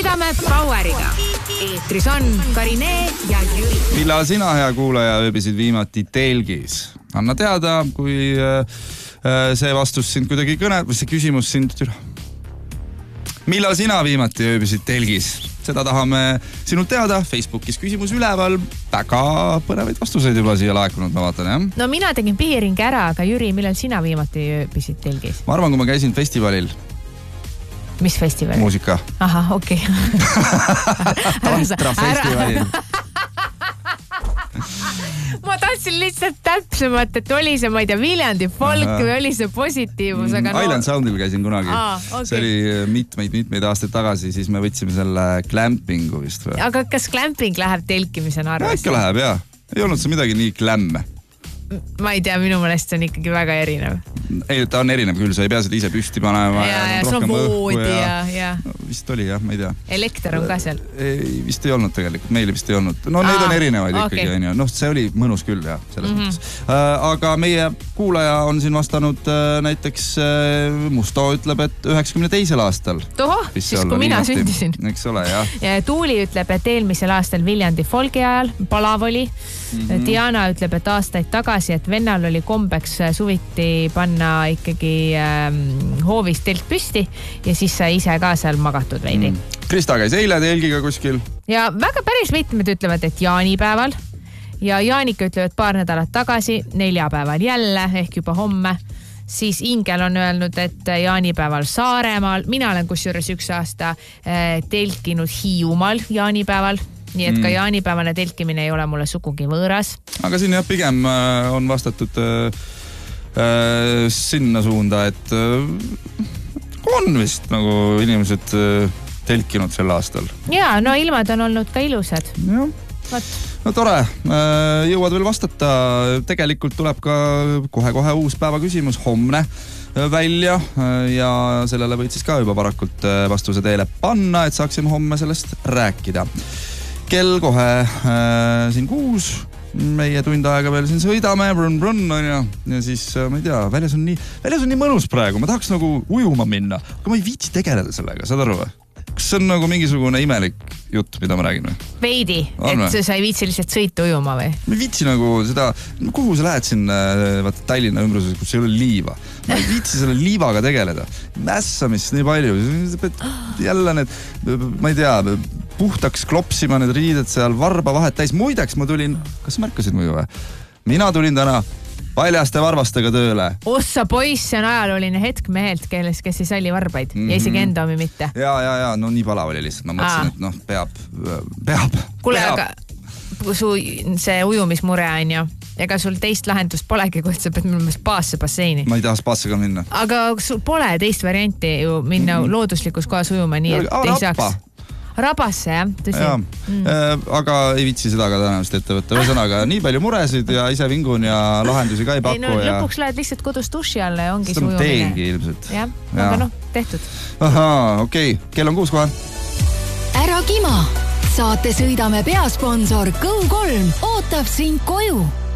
Sõidame Poweriga. Eetris on Karinee ja Jüri. Millal sina, hea kuulaja, ööbisid viimati telgis? Anna teada, kui see vastus sind kuidagi või see küsimus sind... Millal sina viimati ööbisid telgis? Seda tahame sinult teada. Facebookis küsimus üleval. Väga põnevaid vastuseid juba siia laekunud, ma vaatan, jah? No mina tegin pihiringi ära, aga Jüri, millal sina viimati ööbisid telgis? Ma arvan, kui ma käisin festivalil. Mis festivalil? Muusika. Aha, okei. Tantra festivalil. Ma tahtsin lihtsalt täpsemalt, et oli see, ma ei tea, Viljandi folk või oli see positiivus, aga Island Soundil käisin kunagi. Okay. See oli mitmeid aastaid tagasi, siis me võtsime selle glampingu vist või. Aga kas glamping läheb telkimisena arvesse? Ikka läheb, jah. Ei olnud see midagi nii glämme. Ma ei tea, minu mõnest on ikkagi väga erinev. Ei, ta on erinev küll, sa ei pea seda ise püsti panema. Ja see on voodi ja... Vist oli, jah, ma ei tea. Elekter on ka seal? Ei, vist ei olnud tegelikult, meile vist ei olnud. No neid on erinevaid ikkagi. Noh, see oli mõnus küll, jah, selles mõttes. Aga meie kuulaja on siin vastanud näiteks Musto ütleb, et 92. aastal. Toho, siis kui mina sündisin. Eks ole, jah. Ja Tuuli ütleb, et eelmisel aastal Viljandi folgi ajal palav oli. Diana ütleb, et aastaid tagasi, et vennal oli kombeks suviti panna ikkagi hoovis telk püsti ja siis sai ise ka seal magatud veidi. Krista käis eile telgiga kuskil. Ja väga päris mitmed ütlevad, et jaanipäeval ja Jaanika ütleb, et paar nädalat tagasi, neljapäeval jälle ehk juba homme. Siis Ingel on öelnud, et jaanipäeval Saaremaal. Mina olen kusjuures üks aasta telkinud Hiiumaal jaanipäeval. Nii et ka jaanipäevane telkimine ei ole mulle sugugi võõras. Aga siin jah, pigem on vastatud sinna suunda, et on vist nagu inimesed telkinud sel aastal. Jaa, no ilmad on olnud ka ilusad. Jah. No tore, jõuad veel vastata. Tegelikult tuleb ka kohe uus päeva küsimus homne välja ja sellele võid siis ka juba varakult vastuse teele panna, et saaksime homme sellest rääkida. Kell kohe siin 6, meie tund aega veel siin sõidame, brun, ja siis ma ei tea, väljas on nii mõnus praegu, ma tahaks nagu ujuma minna, aga ma ei viitsi tegeleda sellega, saad aru või? Kas see on nagu mingisugune imelik jutt, mida ma räägin või? Veidi, et sa ei viitsi lihtsalt sõita ujuma või? Ma ei viitsi nagu seda, kuhu sa lähed siin Tallinna ümbruses, kus ei ole liiva? Ma ei viitsi selle liivaga tegeleda. Mässamist nii palju. Jälle need, ma ei tea, puhtaks klopsima need riided seal, varba vahet täis. Muideks ma tulin, kas märkasid muidu või? Mina tulin täna paljaste varvastega tööle. Ossa poiss, see on ajalooline hetk mehelt, kes ei salli varbaid ja isegi enda omi mitte. Ja, no nii palav oli lihtsalt. Ma mõtlesin, et noh, peab. Kuule, aga su see ujumismure on ju. Ega sul teist lahendust polegi, kui sa pead minema spaasse basseini. Ma ei taha spaasse ka minna. Aga sul pole teist varianti ju minna looduslikus kohas ujuma, nii et ei saaks. Rabasse, jah, tõsi. Aga ei viitsi seda ka tõenäoliselt ette võtta. Ühesõnaga, nii palju muresid ja ise vingun ja lahendusi ka ei paku. No, lõpuks lähed lihtsalt kodus duši alla ja ongi see ujumine. Seda teengi ilmselt. Jah, aga noh, tehtud. Ahaa, okei. Kell on 6 kohe. Ära kima. Saate sõidame peasponsor Go3 ootab sind koju.